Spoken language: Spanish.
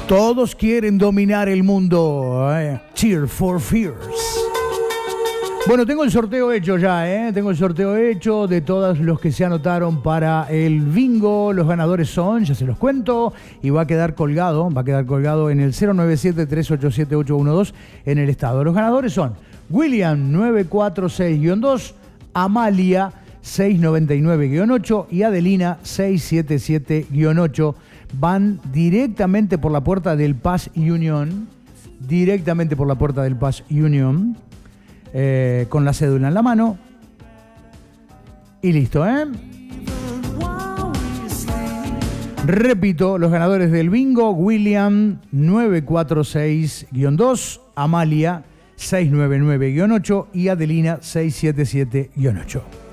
Todos quieren dominar el mundo. Cheer for Fears. Bueno, tengo el sorteo hecho ya, Tengo el sorteo hecho de todos los que se anotaron para el bingo. Los ganadores son, ya se los cuento, y va a quedar colgado en el 097-387-812 en el estado. Los ganadores son William 946-2, Amalia 699-8 y Adelina 677-8. Van directamente por la puerta del Paz Union. Con la cédula en la mano. Y listo, Repito, los ganadores del bingo: William 946-2, Amalia 699-8 y Adelina 677-8.